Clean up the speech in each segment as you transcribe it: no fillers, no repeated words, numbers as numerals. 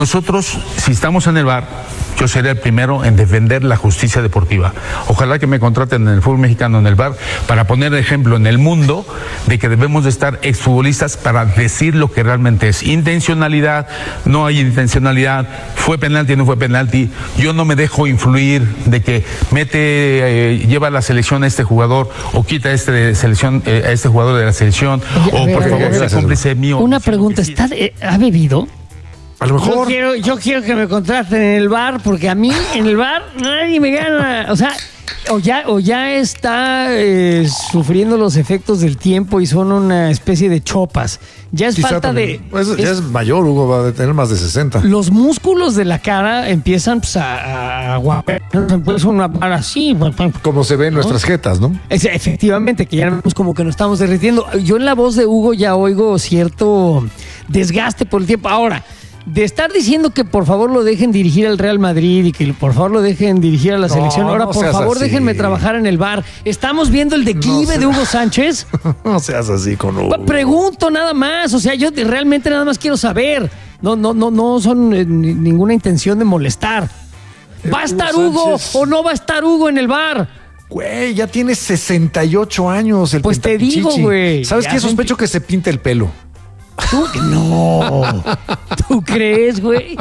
Nosotros, si estamos en el bar, yo seré el primero en defender la justicia deportiva. Ojalá que me contraten en el fútbol mexicano, en el bar, para poner ejemplo en el mundo de que debemos de estar exfutbolistas para decir lo que realmente es. Intencionalidad, no hay intencionalidad, fue penalti, no fue penalti. Yo no me dejo influir de que lleva a la selección a este jugador o quita a este jugador de la selección. Oye, por favor, sea cómplice mío. Una pregunta, ¿ha bebido? A lo mejor. Yo quiero que me contraten en el bar, porque a mí en el bar nadie me gana. O sea, o ya está sufriendo los efectos del tiempo y son una especie de chopas. Ya es falta de... ya es mayor, Hugo, va a tener más de 60. Los músculos de la cara empiezan pues, a guapar. Pues una bar así. Como se ve en nuestras jetas, ¿no? Efectivamente, que ya vemos como que nos estamos derritiendo. Yo en la voz de Hugo ya oigo cierto desgaste por el tiempo. Ahora, de estar diciendo que por favor lo dejen dirigir al Real Madrid y que por favor lo dejen dirigir a la selección, ahora por favor déjenme trabajar en el bar. ¿Estamos viendo el declive de Hugo Sánchez? No seas así con Hugo. Pregunto nada más, o sea, yo realmente nada más quiero saber. No son ninguna intención de molestar. ¿Va a estar Hugo o no va a estar Hugo en el bar? Güey, ya tiene 68 años el Pues te digo, güey. ¿Sabes qué? Sospecho que se pinta el pelo. ¿Tú? No. ¿Tú crees, güey?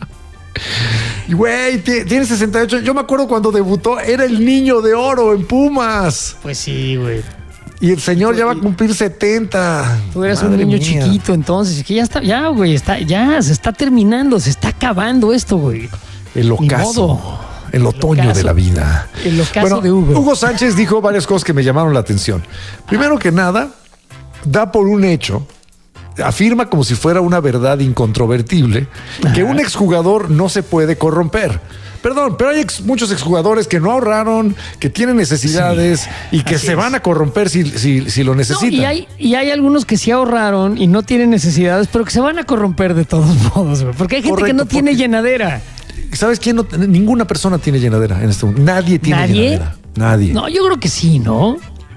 Güey, tiene 68. Yo me acuerdo cuando debutó, era el niño de oro en Pumas. Pues sí, güey. Y el señor ya va a cumplir 70. Tú eras un niño chiquito, entonces, que ya está, güey, ya se está terminando, se está acabando esto, güey. El ocaso. El otoño de la vida. El ocaso de Hugo. Hugo Sánchez dijo varias cosas que me llamaron la atención. Primero que nada, da por un hecho, afirma como si fuera una verdad incontrovertible, que un exjugador no se puede corromper. Perdón, pero hay muchos exjugadores que no ahorraron, que tienen necesidades y que se van a corromper si lo necesitan. No, y hay algunos que sí ahorraron y no tienen necesidades, pero que se van a corromper de todos modos, güey. Porque hay gente que no tiene llenadera. ¿Sabes quién? Ninguna persona tiene llenadera en este mundo. Nadie tiene llenadera. Nadie. No, yo creo que sí, ¿no?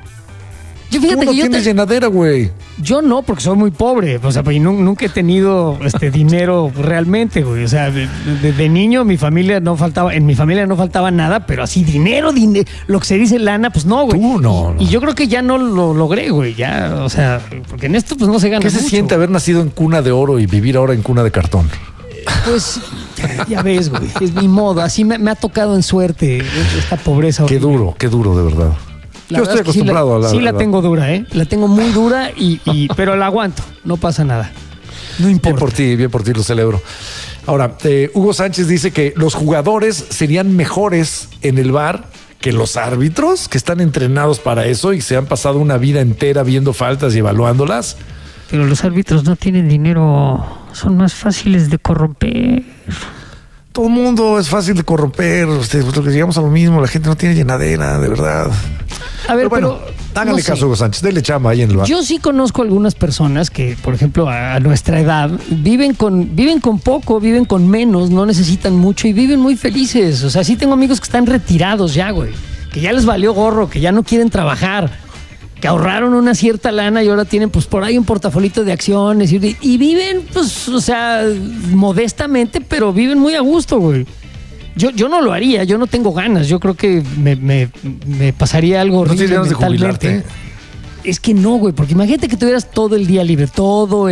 Tú no tienes llenadera, güey. Yo no, porque soy muy pobre. O sea, pues, nunca he tenido dinero realmente, güey. O sea, de niño en mi familia no faltaba nada, pero así dinero, lo que se dice lana, pues no, güey. Tú no. Y yo creo que ya no lo logré, güey. Ya, o sea, porque en esto pues no se gana mucho. ¿Qué se siente haber nacido en cuna de oro y vivir ahora en cuna de cartón? Pues ya ves, güey. Es mi modo. Así me ha tocado en suerte esta pobreza. Qué duro, de verdad. Yo estoy acostumbrado a la... Sí la tengo dura, ¿eh? La tengo muy dura, pero la aguanto. No pasa nada. No importa. Bien por ti, lo celebro. Ahora, Hugo Sánchez dice que los jugadores serían mejores en el bar que los árbitros, que están entrenados para eso y se han pasado una vida entera viendo faltas y evaluándolas. Pero los árbitros no tienen dinero. Son más fáciles de corromper. Todo el mundo es fácil de corromper. Lo que llegamos a lo mismo, la gente no tiene llenadera, de verdad. A ver, pero háganle caso a Hugo Sánchez, denle chamba ahí en el bar. Yo sí conozco algunas personas que, por ejemplo, a nuestra edad, viven con poco, viven con menos, no necesitan mucho y viven muy felices. O sea, sí tengo amigos que están retirados ya, güey. Que ya les valió gorro, que ya no quieren trabajar, que ahorraron una cierta lana y ahora tienen pues por ahí un portafolito de acciones y viven, pues, o sea, modestamente, pero viven muy a gusto, güey. Yo no lo haría, yo no tengo ganas, yo creo que me pasaría algo horrible. ¿No tienes ganas de jubilarte? Es que no, güey, porque imagínate que tuvieras todo el día libre. Todo.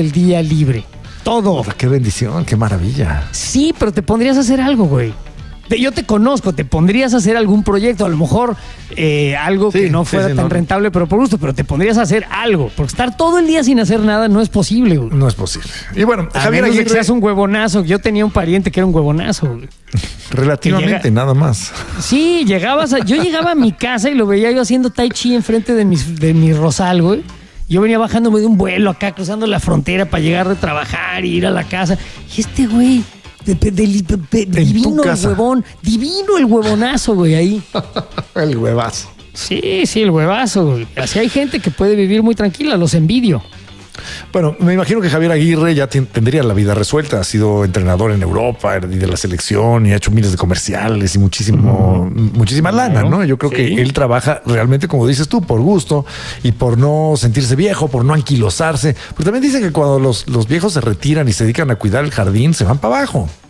Qué bendición, qué maravilla. Sí, pero te pondrías a hacer algo, güey. Yo te conozco, te pondrías a hacer algún proyecto, a lo mejor algo que no fuera tan rentable, pero por gusto, pero te pondrías a hacer algo, porque estar todo el día sin hacer nada no es posible, güey. No es posible. Y bueno, Javier Aguirre, que seas un huevonazo. Yo tenía un pariente que era un huevonazo, güey. Relativamente, nada más. Sí, yo llegaba a mi casa y lo veía yo haciendo tai chi enfrente de mi rosal, güey. Yo venía bajándome de un vuelo acá, cruzando la frontera para llegar de trabajar y ir a la casa. Y este güey... divino el huevón, divino el huevonazo, güey, ahí. El huevazo. Sí, el huevazo, güey. Así hay gente que puede vivir muy tranquila, los envidio. Bueno, me imagino que Javier Aguirre ya tendría la vida resuelta. Ha sido entrenador en Europa y de la selección y ha hecho miles de comerciales y muchísima lana, ¿no? Yo creo que él trabaja realmente, como dices tú, por gusto y por no sentirse viejo, por no anquilosarse. Pero también dicen que cuando los viejos se retiran y se dedican a cuidar el jardín, se van para abajo.